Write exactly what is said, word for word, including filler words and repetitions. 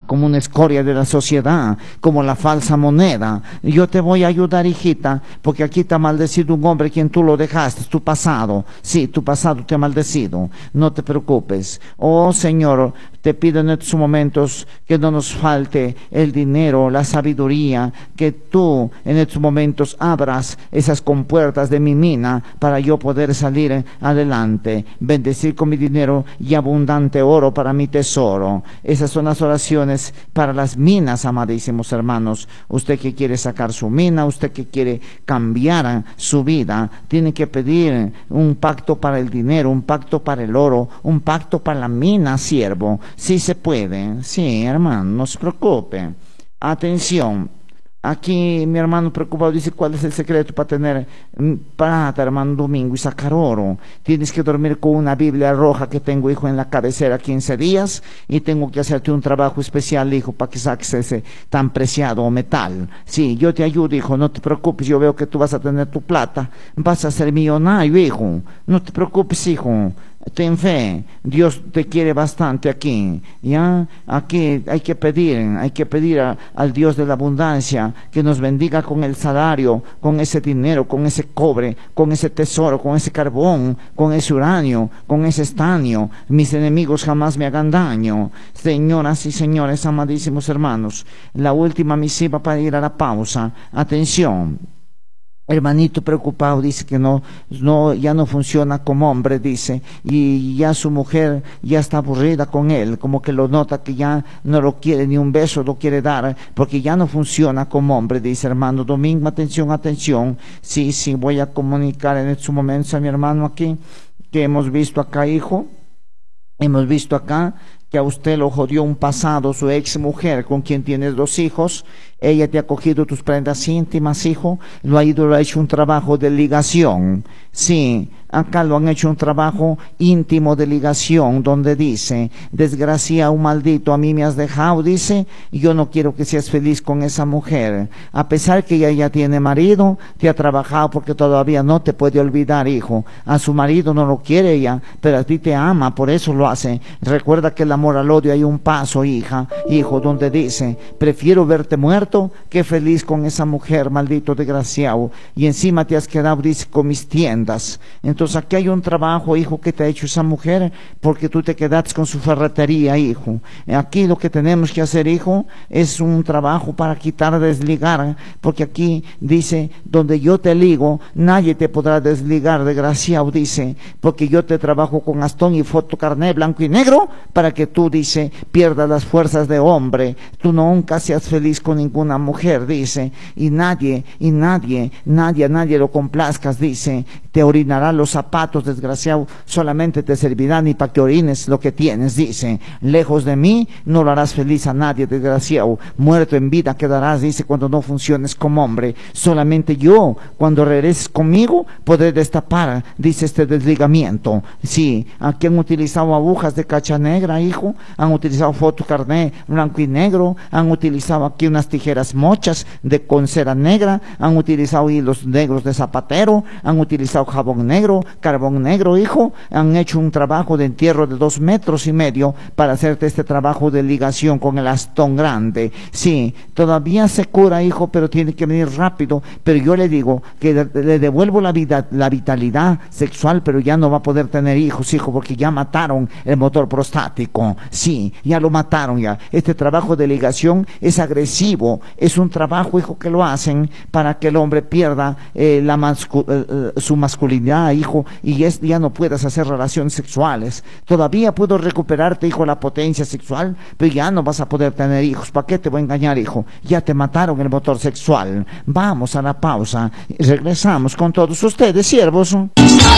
como una escoria de la sociedad, como la falsa moneda. Yo te voy a ayudar, hijita, porque aquí te ha maldecido un hombre quien tú lo dejaste, tu pasado. Sí, tu pasado te ha maldecido. No te preocupes. Oh Señor, te pido en estos momentos que no nos falte el dinero, la sabiduría, que tú en estos momentos abras esas compuertas de mi mina para yo poder salir adelante, bendecir con mi dinero y abundante oro para mi tesoro. Esas son las oraciones para las minas, amadísimos hermanos. Usted que quiere sacar su mina, usted que quiere cambiar su vida, tiene que pedir un pacto para el dinero, un pacto para el oro, un pacto para la mina, siervo. Sí se puede, sí, hermano, no se preocupe. Atención, aquí mi hermano preocupado dice: ¿cuál es el secreto para tener plata, hermano Domingo, y sacar oro? Tienes que dormir con una Biblia roja que tengo, hijo, en la cabecera quince días, y tengo que hacerte un trabajo especial, hijo, para que saques ese tan preciado metal. Sí, yo te ayudo, hijo, no te preocupes. Yo veo que tú vas a tener tu plata, vas a ser millonario, hijo. No te preocupes, hijo. Ten fe, Dios te quiere bastante aquí, ¿ya? Aquí hay que pedir, hay que pedir a, al Dios de la abundancia que nos bendiga con el salario, con ese dinero, con ese cobre, con ese tesoro, con ese carbón, con ese uranio, con ese estaño. Mis enemigos jamás me hagan daño. Señoras y señores, amadísimos hermanos, la última misiva para ir a la pausa. Atención. Hermanito preocupado dice que no, no, ya no funciona como hombre, dice, y ya su mujer ya está aburrida con él, como que lo nota que ya no lo quiere, ni un beso lo quiere dar, porque ya no funciona como hombre, dice hermano Domingo. Atención, atención, sí, sí, voy a comunicar en estos momentos a mi hermano aquí, que hemos visto acá, hijo, hemos visto acá que a usted lo jodió un pasado, su ex mujer, con quien tienes dos hijos. Ella te ha cogido tus prendas íntimas, hijo, lo ha ido, lo ha hecho un trabajo de ligación. Sí, acá lo han hecho un trabajo íntimo de ligación, donde dice: desgraciado, maldito, a mí me has dejado, dice, y yo no quiero que seas feliz con esa mujer. A pesar que ella ya tiene marido, te ha trabajado porque todavía no te puede olvidar, hijo. A su marido no lo quiere ella, pero a ti te ama, por eso lo hace. Recuerda que el amor al odio hay un paso, hija, hijo, donde dice: prefiero verte muerto que feliz con esa mujer, maldito desgraciado. Y encima te has quedado, dice, con mis tiendas. Entonces aquí hay un trabajo, hijo, que te ha hecho esa mujer, porque tú te quedaste con su ferretería, hijo. Aquí lo que tenemos que hacer, hijo, es un trabajo para quitar, desligar, porque aquí dice: donde yo te ligo, nadie te podrá desligar, desgraciado, dice, porque yo te trabajo con Astón y foto carné blanco y negro, para que tú, dice, pierdas las fuerzas de hombre, tú nunca seas feliz con ninguna mujer, dice, y nadie, y nadie, nadie, a nadie lo complazcas, dice, te orinará los zapatos, desgraciado, solamente te servirán y para que orines lo que tienes, dice, lejos de mí no lo harás feliz a nadie, desgraciado, muerto en vida quedarás, dice, cuando no funciones como hombre, solamente yo, cuando regreses conmigo, podré destapar, dice, este desligamiento. Sí, aquí han utilizado agujas de cacha negra, hijo, han utilizado foto carné blanco y negro, han utilizado aquí unas tijeras mochas de con cera negra, han utilizado hilos negros de zapatero, han utilizado jabón negro, carbón negro, hijo, han hecho un trabajo de entierro de dos metros y medio para hacerte este trabajo de ligación con el Astón grande. Sí, todavía se cura, hijo, pero tiene que venir rápido, pero yo le digo que le, le devuelvo la vida, la vitalidad sexual, pero ya no va a poder tener hijos, hijo, porque ya mataron el motor prostático. Sí, ya lo mataron ya. Este trabajo de ligación es agresivo, es un trabajo, hijo, que lo hacen para que el hombre pierda eh, la mascu eh, su masculinidad, hijo, y es, ya no puedas hacer relaciones sexuales. Todavía puedo recuperarte, hijo, la potencia sexual, pero ya no vas a poder tener hijos. ¿Para qué te voy a engañar, hijo? Ya te mataron el motor sexual. Vamos a la pausa y regresamos con todos ustedes, siervos.